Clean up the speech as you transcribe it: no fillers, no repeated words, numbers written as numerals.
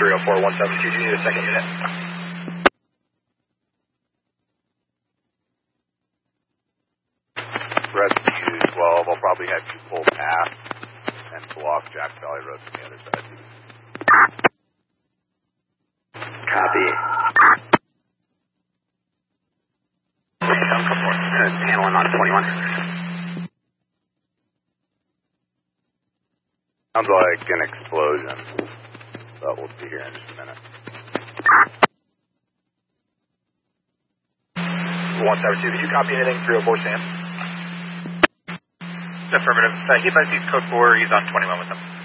304, 172, do you need a second unit? Rescue 12, I'll probably have you pull past and block Jack Valley Road from the other side. Copy. Handling on 21. Sounds like an explosion, but we'll see here in just a minute. 172, did you copy anything? 304 Sam? Affirmative. He might be code 4, he's on 21 with them.